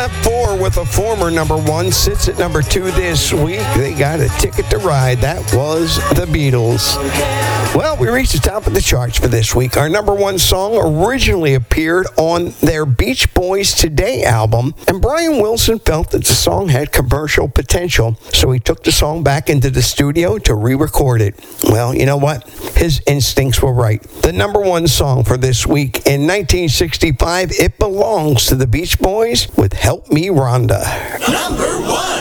At 4 with a former number 1, sits at number 2 this week. They got a Ticket to Ride. That was the Beatles. Well, we reached the top of the charts for this week. Our number 1 song originally appeared on their Beach Boys Today album, and Brian Wilson felt that the song had commercial potential, so he took the song back into the studio to re-record it. Well, you know what? His instincts were right. The number 1 song for this week in 1965, it belongs to the Beach Boys with Help Me Rhonda. Number 1.